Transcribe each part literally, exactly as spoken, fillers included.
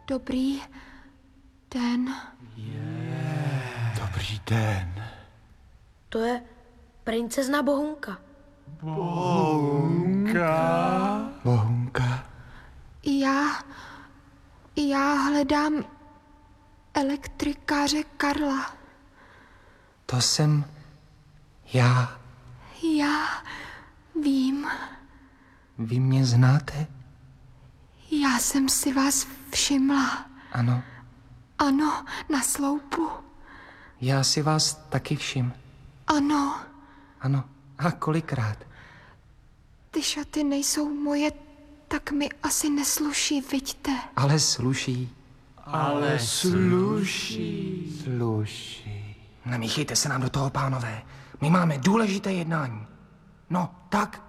Dobrý den. Yeah. Dobrý den. To je princezna Bohunka. Bohunka? Bohunka. Já... Já hledám elektrikáře Karla. To jsem já. Já vím. Vy mě znáte? Já jsem si vás všimla. Ano. Ano, na sloupu. Já si vás taky všim. Ano. Ano. A kolikrát? Ty šaty nejsou moje, tak mi asi nesluší, viďte. Ale sluší. Ale sluší. Sluší. Nemíchejte se nám do toho, pánové. My máme důležité jednání. No, tak.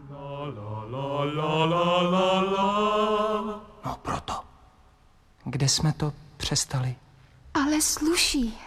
No, proto. Kde jsme to přestali? Ale sluší.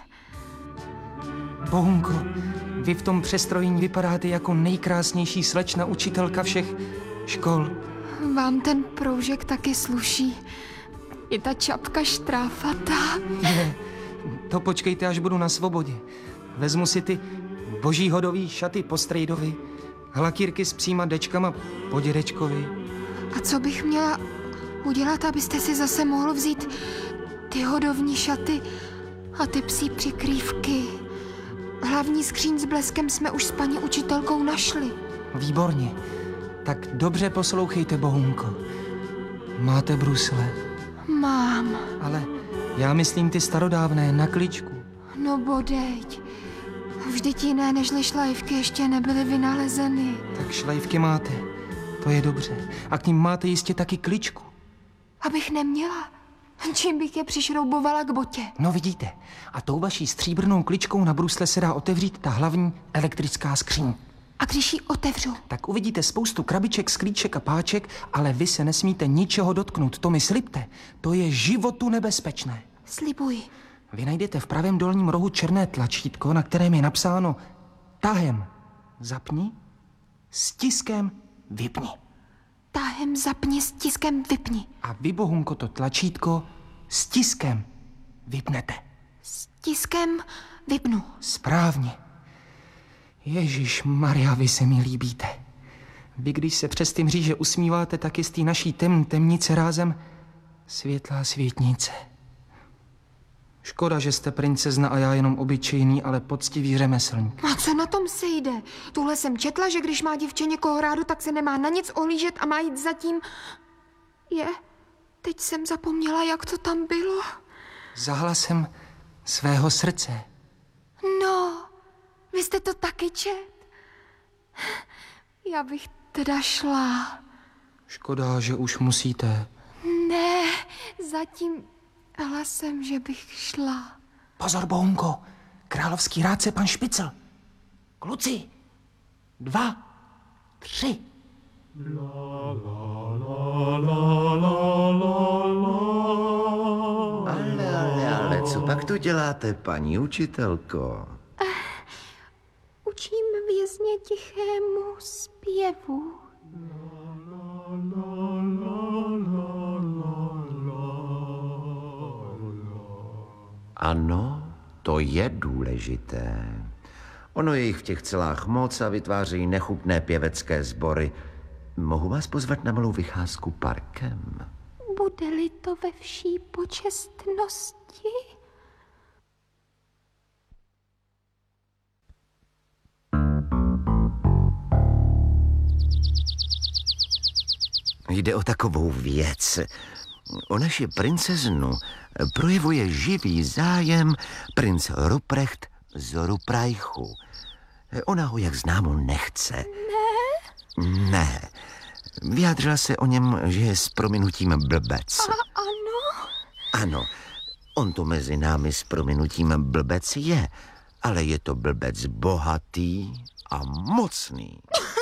Bohunko, vy v tom přestrojení vypadáte jako nejkrásnější slečna učitelka všech škol. Vám ten proužek taky sluší. I ta čapka štráfatá. Ne, to počkejte, až budu na svobodě. Vezmu si ty boží hodový šaty po strejdovi, hlakírky s příma dečkama po dědečkovi. A co bych měla udělat, abyste si zase mohl vzít ty hodovní šaty a ty psí přikrývky? Hlavní skříň s bleskem jsme už s paní učitelkou našli. Výborně. Tak dobře poslouchejte, Bohunko. Máte brusle? Mám. Ale já myslím ty starodávné na kličku. No bodejť. Vždyť jiné nežli šlajvky ještě nebyly vynalezeny. Tak šlajvky máte. To je dobře. A k ním máte jistě taky kličku. Abych neměla. Čím bych je přišroubovala k botě? No vidíte. A tou vaší stříbrnou kličkou na brusle se dá otevřít ta hlavní elektrická skříň. A když ji otevřu? Tak uvidíte spoustu krabiček, sklíček a páček, ale vy se nesmíte ničeho dotknout. To mi slibte. To je životu nebezpečné. Slibuji. Vy najdete v pravém dolním rohu černé tlačítko, na kterém je napsáno tahem zapni, stiskem vypni. Tahem zapni, stiskem vypni. A vy, Bohunko, to tlačítko stiskem vypnete. Stiskem vypnu. Správně. Ježíš Maria, vy se mi líbíte. Vy, když se přes ty mříže usmíváte, tak je z té naší tem, temnice rázem světlá světnice. Škoda, že jste princezna a já jenom obyčejný, ale poctivý řemeslník. A co na tom se jde? Tuhle jsem četla, že když má dívče někoho rádo, tak se nemá na nic ohlížet a má jít zatím. Je, teď jsem zapomněla, jak to tam bylo. Za hlasem svého srdce. No, vy jste to taky čet? Já bych teda šla. Škoda, že už musíte. Ne, zatím hlasem, že bych šla. Pozor, Bohunko, královský rádce pan Špicl. Kluci, dva, tři. Ale, ale, ale, co pak tu děláte, paní učitelko? Učím vězně tichému zpěvu. Ano, to je důležité. Ono je jich v těch celách moc a vytvářejí nechutné pěvecké sbory. Mohu vás pozvat na malou vycházku parkem? Bude-li to ve vší počestnosti? Jde o takovou věc. O naši princeznu projevuje živý zájem princ Ruprecht z Ruprajchu. Ona ho, jak známo, nechce. Ne? Ne. Vyjádřila se o něm, že je s prominutím blbec. A ano? Ano, on to mezi námi s prominutím blbec je, ale je to blbec bohatý a mocný.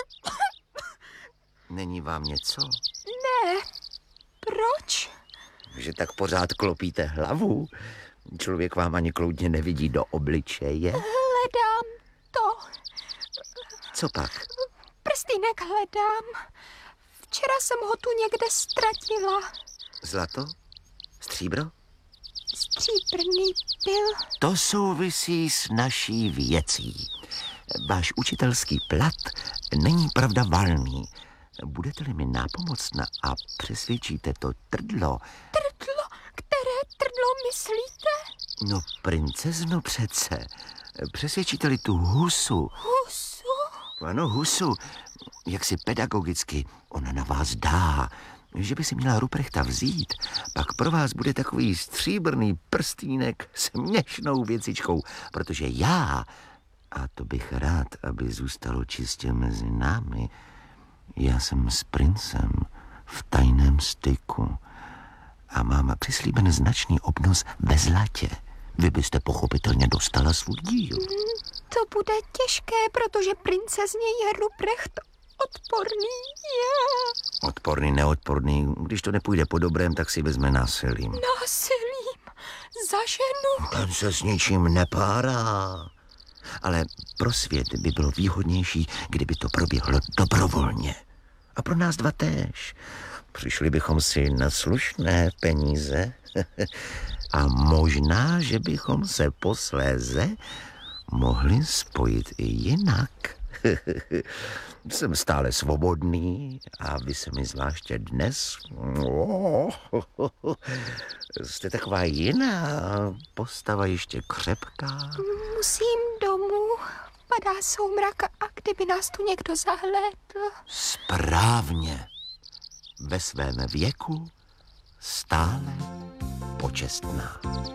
Není vám něco? Ne. Proč? Že tak pořád klopíte hlavu? Člověk vám ani kloudně nevidí do obličeje? Hledám to. Co pak? Prstýnek hledám. Včera jsem ho tu někde ztratila. Zlato? Stříbro? Stříbrný pil. To souvisí s naší věcí. Váš učitelský plat není pravda valný. Budete-li mi nápomocna a přesvědčíte to trdlo... Trdlo? Které trdlo myslíte? No, princezno přece. Přesvědčíte-li tu husu... Husu? Ano, husu. Jak si pedagogicky ona na vás dá, že by si měla Ruprechta vzít, pak pro vás bude takový stříbrný prstínek s měšnou věcičkou, protože já, a to bych rád, aby zůstalo čistě mezi námi, já jsem s princem v tajném styku a mám přislíben značný obnos ve zlatě. Vy byste pochopitelně dostala svůj díl. To bude těžké, protože princezně je Ruprecht odporný. Je. Odporný, neodporný, když to nepůjde po dobrém, tak si vezme násilím. Násilím za ženu. Ten se s ničím nepárá. Ale pro svět by bylo výhodnější, kdyby to proběhlo dobrovolně. A pro nás dva též. Přišli bychom si na slušné peníze a možná, že bychom se posléze mohli spojit i jinak. Jsem stále svobodný a vy se mi zvláště dnes... Oh, jste taková jiná, postava ještě křepká. Musím domů. Padá soumrak a kdyby nás tu někdo zahlédl. Správně. Ve svém věku stále počestná.